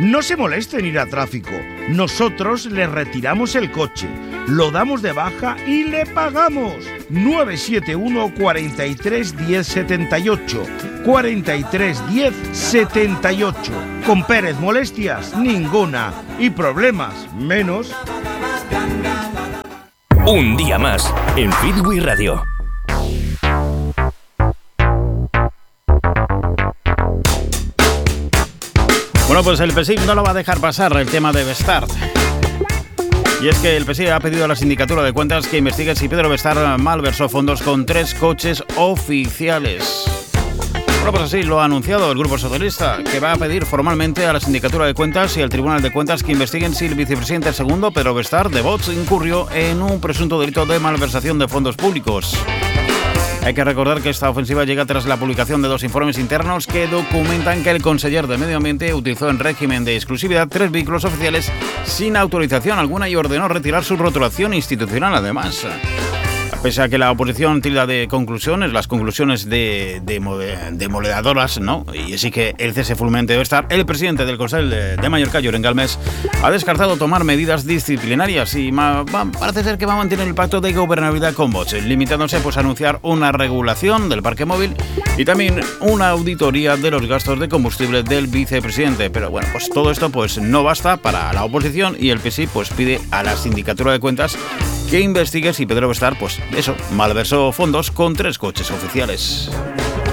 No se moleste en ir a tráfico. Nosotros le retiramos el coche, lo damos de baja y le pagamos. 971 43 10 78. 43 10 78. Con Pérez, molestias ninguna y problemas menos. Un día más en Fitwi Radio. Bueno, pues el PSIC no lo va a dejar pasar el tema de Bestart. Y es que el PSIC ha pedido a la Sindicatura de Cuentas que investigue si Pedro Bestart malversó fondos con 3 coches oficiales. Bueno, pues así lo ha anunciado el Grupo Socialista, que va a pedir formalmente a la Sindicatura de Cuentas y al Tribunal de Cuentas que investiguen si el vicepresidente segundo, Pedro Bestart, de Vox, incurrió en un presunto delito de malversación de fondos públicos. Hay que recordar que esta ofensiva llega tras la publicación de 2 informes internos que documentan que el conseller de Medio Ambiente utilizó en régimen de exclusividad 3 vehículos oficiales sin autorización alguna y ordenó retirar su rotulación institucional, además. Pese a que la oposición tilda de conclusiones, las conclusiones demoledoras, ¿no? Y así que el cese fulminante debe estar. El presidente del Consell de Mallorca, Lloren Galmés, ha descartado tomar medidas disciplinarias y parece ser que va a mantener el pacto de gobernabilidad con Vox, limitándose pues, a anunciar una regulación del parque móvil y también una auditoría de los gastos de combustible del vicepresidente. Pero bueno, pues todo esto pues no basta para la oposición y el PSI pues pide a la Sindicatura de Cuentas que investigue si Pedro Bestart, pues eso, malversó fondos con 3 coches oficiales.